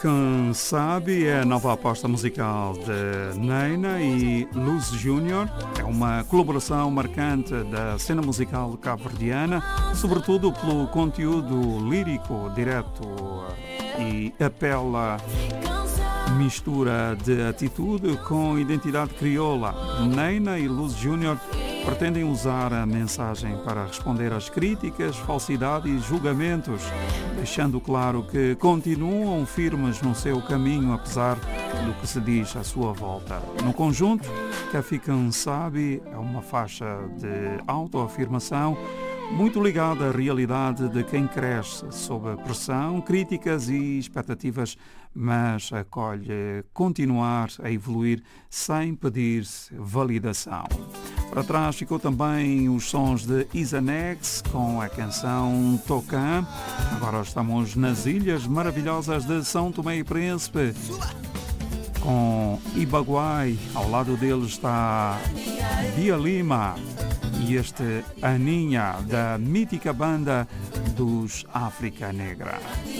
Quem sabe é a nova aposta musical de Nena e Luz Júnior. É uma colaboração marcante da cena musical cabo-verdiana, sobretudo pelo conteúdo lírico direto e apela mistura de atitude com identidade crioula. Nena e Luz Júnior pretendem usar a mensagem para responder às críticas, falsidades e julgamentos, deixando claro que continuam firmes no seu caminho, apesar do que se diz à sua volta. No conjunto, Quem Fica Sabe é uma faixa de autoafirmação muito ligada à realidade de quem cresce sob pressão, críticas e expectativas, mas acolhe continuar a evoluir sem pedir validação. Para trás ficou também os sons de Isanex com a canção Tocã. Agora estamos nas ilhas maravilhosas de São Tomé e Príncipe com Ibaguai. Ao lado dele está Bia Lima e este Aninha, da mítica banda dos África Negra.